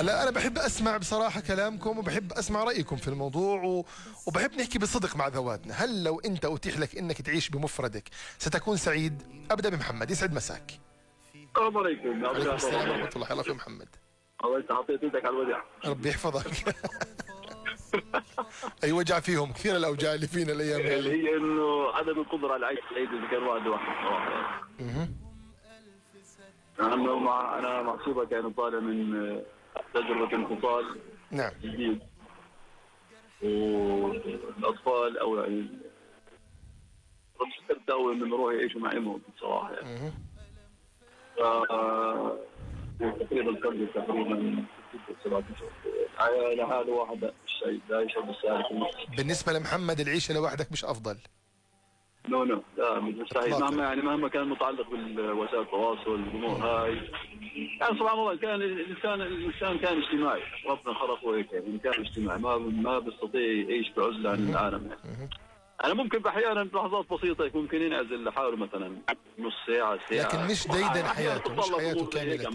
هلا أنا بحب أسمع بصراحة كلامكم، وبحب أسمع رأيكم في الموضوع، وبحب نحكي بصدق مع ذواتنا. هل لو أنت أتيح لك أنك تعيش بمفردك ستكون سعيد؟ أبدأ بمحمد، يسعد مساك. السلام عليكم. عليكم السلام ورحمة الله. يلا أخوي محمد. الله، انت حطيت ايدك على الوداع. ربي يحفظك. أي وجع فيهم كثير الأوجاع اللي فينا الأيام هذه. اللي هي انه عدم القدره على العيش سعيد اذا كان واحد صراحه. انا محسوبه كان طالع من تجربه انفصال نعم. جديد، والاطفال او يعني تبداوا انهم يروحوا يعيشوا مع امهم بصراحه يعني. تقريبا قبل تقريبا 7 اشهر لحاله واحده الشيء لا يشرب السائل. بالنسبة لمحمد العيشة لوحدك مش أفضل؟ لا مستحيل، مهما كان متعلق بالوسائل التواصل الامور هاي. يعني سبحان الله، كان الانسان كان اجتماعي، ربنا خلقه هيك يعني، كان اجتماعي، ما بيستطيع يعيش بعزله عن العالم يعني. انا ممكن احيانا بلحظات بسيطه ممكن ينعزل لحاله مثلا نص ساعه، لكن مش ديدا حياته، مش حياته كامله.